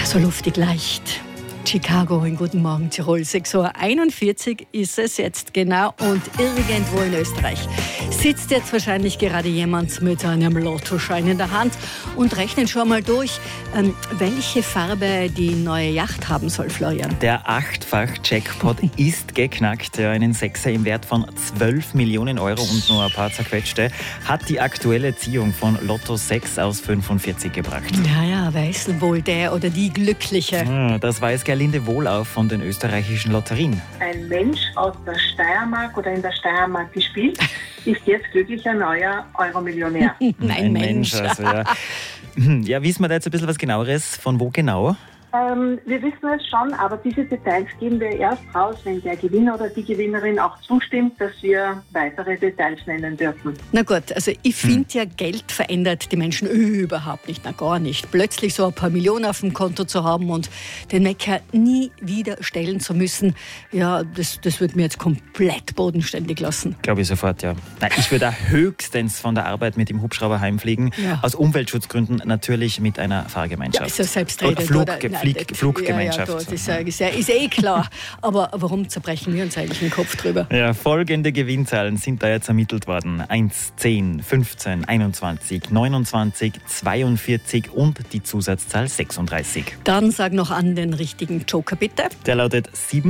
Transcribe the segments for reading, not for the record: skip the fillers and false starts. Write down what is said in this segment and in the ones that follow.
So luftig leicht. Chicago in Guten Morgen Tirol. 6:41 Uhr ist es jetzt genau und irgendwo in Österreich sitzt jetzt wahrscheinlich gerade jemand mit einem Lottoschein in der Hand und rechnet schon mal durch, welche Farbe die neue Yacht haben soll, Florian. Der 8-fach-Jackpot ist geknackt. Ja, einen Sechser im Wert von 12 Millionen Euro und nur ein paar zerquetschte hat die aktuelle Ziehung von Lotto 6 aus 45 gebracht. Ja, wer ist denn wohl der oder die Glückliche? Das weiß Gerlinde Wohlauf von den österreichischen Lotterien. Ein Mensch aus der Steiermark oder in der Steiermark gespielt, ist jetzt glücklicher neuer Euromillionär. Ein Mensch. Also, ja. Ja, wissen wir da jetzt ein bisschen was Genaueres? Von wo genau? Wir wissen es schon, aber diese Details geben wir erst raus, wenn der Gewinner oder die Gewinnerin auch zustimmt, dass wir weitere Details nennen dürfen. Na gut, also ich finde ja, Geld verändert die Menschen überhaupt nicht, na gar nicht. Plötzlich so ein paar Millionen auf dem Konto zu haben und den Wecker nie wieder stellen zu müssen, ja, das wird mir jetzt komplett bodenständig lassen. Glaube ich sofort, ja. Nein, ich würde auch höchstens von der Arbeit mit dem Hubschrauber heimfliegen. Ja. Aus Umweltschutzgründen natürlich mit einer Fahrgemeinschaft. Ja, ist ja selbstredend. Fluggemeinschaft. Ja, das ist eh klar. Aber warum zerbrechen wir uns eigentlich den Kopf drüber? Ja, folgende Gewinnzahlen sind da jetzt ermittelt worden. 1, 10, 15, 21, 29, 42 und die Zusatzzahl 36. Dann sag noch an den richtigen Joker bitte. Der lautet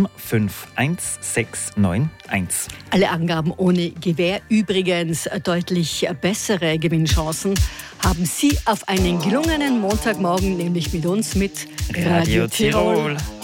751691. Alle Angaben ohne Gewähr. Übrigens deutlich bessere Gewinnchancen haben Sie auf einen gelungenen Montagmorgen, nämlich mit uns mit Radio Tirol.